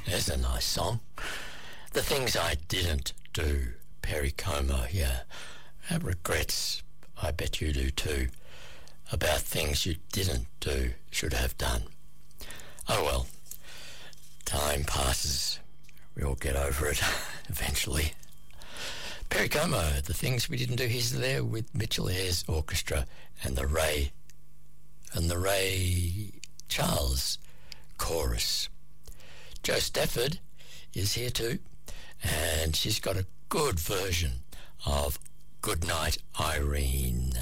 There's a nice song. The Things I Didn't Do, Perry Como here. Regrets, I bet you do too, about things you didn't do, should have done. Oh well, time passes. We all get over it eventually. Perry Como, The Things We Didn't Do. He's there with Mitchell Ayres Orchestra and the Ray Charles Chorus. Jo Stafford is here too, and she's got a good version of Goodnight Irene.